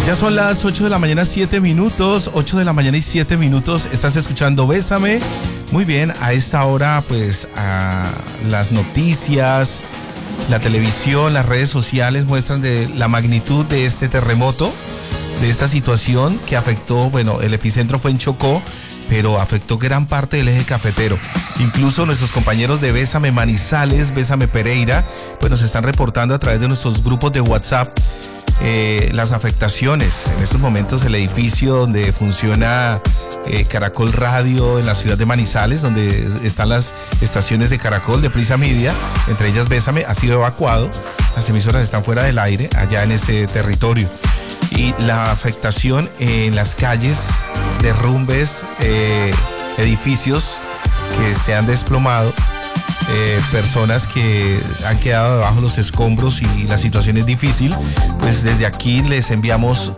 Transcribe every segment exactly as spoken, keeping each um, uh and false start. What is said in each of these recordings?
Ya son las ocho de la mañana, siete minutos, ocho de la mañana y siete minutos, estás escuchando Bésame. Muy bien, a esta hora pues a las noticias, la televisión, las redes sociales muestran de la magnitud de este terremoto, de esta situación que afectó, bueno, el epicentro fue en Chocó, pero afectó gran parte del eje cafetero. Incluso nuestros compañeros de Bésame Manizales, Bésame Pereira, pues nos están reportando a través de nuestros grupos de WhatsApp Eh, las afectaciones. En estos momentos el edificio donde funciona eh, Caracol Radio en la ciudad de Manizales, donde están las estaciones de Caracol, de Prisa Media, entre ellas Bésame, ha sido evacuado. Las emisoras están fuera del aire allá en ese territorio. Y la afectación en las calles, derrumbes, eh, edificios que se han desplomado, Eh, personas que han quedado debajo de los escombros y la situación es difícil, pues desde aquí les enviamos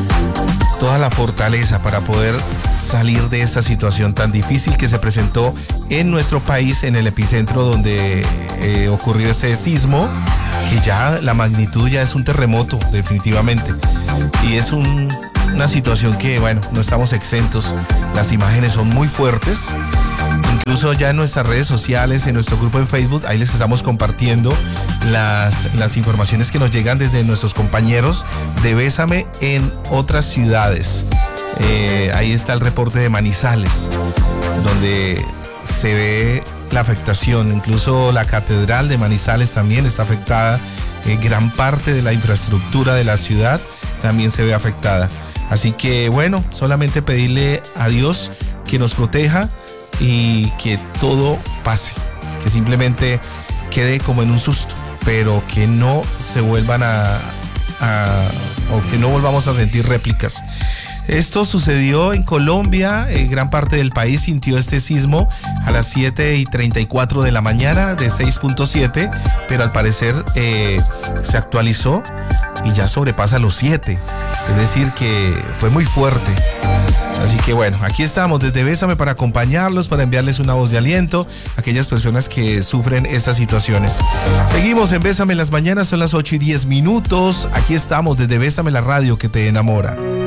toda la fortaleza para poder salir de esta situación tan difícil que se presentó en nuestro país, en el epicentro donde eh, ocurrió este sismo, que ya la magnitud ya es un terremoto definitivamente, y es un, una situación que, bueno, no estamos exentos. Las imágenes son muy fuertes. Incluso ya en nuestras redes sociales, en nuestro grupo en Facebook, ahí les estamos compartiendo las, las informaciones que nos llegan desde nuestros compañeros de Bésame en otras ciudades. Eh, ahí está el reporte de Manizales, donde se ve la afectación. Incluso la catedral de Manizales también está afectada. Eh, gran parte de la infraestructura de la ciudad también se ve afectada. Así que bueno, solamente pedirle a Dios que nos proteja y que todo pase, que simplemente quede como en un susto, pero que no se vuelvan a, a o que no volvamos a sentir réplicas. Esto sucedió en Colombia, eh, gran parte del país sintió este sismo a las siete y treinta y cuatro de la mañana de seis punto siete, pero al parecer eh, se actualizó y ya sobrepasa los siete, es decir que fue muy fuerte. Así que bueno, aquí estamos desde Bésame para acompañarlos, para enviarles una voz de aliento a aquellas personas que sufren estas situaciones. Seguimos en Bésame en las mañanas, son las ocho y diez minutos. Aquí estamos desde Bésame, la radio que te enamora.